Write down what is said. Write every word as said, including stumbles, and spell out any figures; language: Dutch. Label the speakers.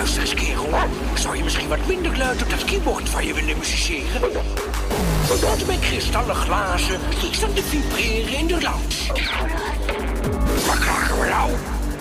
Speaker 1: Luister eens, kerel. Zou je misschien wat minder luid op dat keyboard van je willen musiceren? Want mijn kristallen glazen die staan te vibreren in de lounge. Wat klagen we nou?